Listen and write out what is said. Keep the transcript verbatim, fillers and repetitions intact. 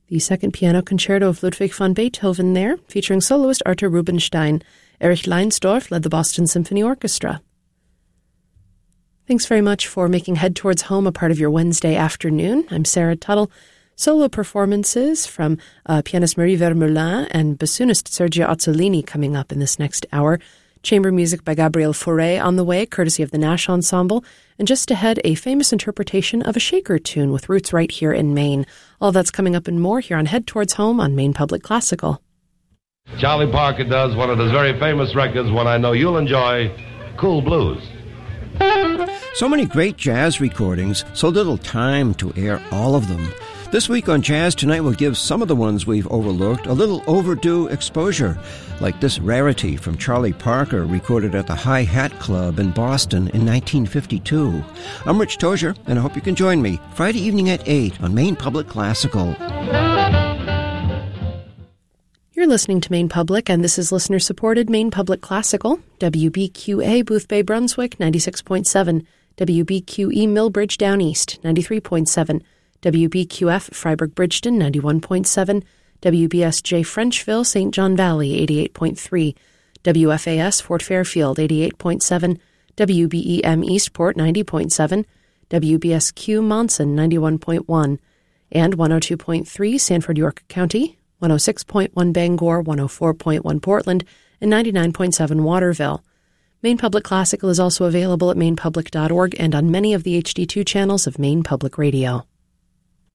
The second piano concerto of Ludwig van Beethoven there, featuring soloist Arthur Rubinstein. Erich Leinsdorf led the Boston Symphony Orchestra. Thanks very much for making Head Towards Home a part of your Wednesday afternoon. I'm Sarah Tuttle. Solo performances from uh, pianist Marie Vermeulen and bassoonist Sergio Azzolini coming up in this next hour. Chamber music by Gabriel Fauré on the way, courtesy of the Nash Ensemble. And just ahead, a famous interpretation of a Shaker tune with roots right here in Maine. All that's coming up and more here on Head Towards Home on Maine Public Classical. Charlie Parker does one of his very famous records, one I know you'll enjoy, Cool Blues. So many great jazz recordings, so little time to air all of them. This week on Jazz Tonight, we'll give some of the ones we've overlooked a little overdue exposure, like this rarity from Charlie Parker, recorded at the Hi Hat Club in Boston in nineteen fifty-two. I'm Rich Tozier, and I hope you can join me Friday evening at eight on Maine Public Classical. You're listening to Maine Public, and this is listener-supported Maine Public Classical, W B Q A Boothbay, Brunswick, ninety-six point seven, W B Q E Millbridge Down East, ninety-three point seven, W B Q F Freiburg-Bridgeton, ninety-one point seven, W B S J Frenchville, Saint John Valley, eighty-eight point three, W F A S Fort Fairfield, eighty-eight point seven, W B E M Eastport, ninety point seven, W B S Q Monson, ninety-one point one, and one oh two point three Sanford York County, one oh six point one Bangor, one oh four point one Portland, and ninety-nine point seven Waterville. Maine Public Classical is also available at maine public dot org and on many of the H D two channels of Maine Public Radio.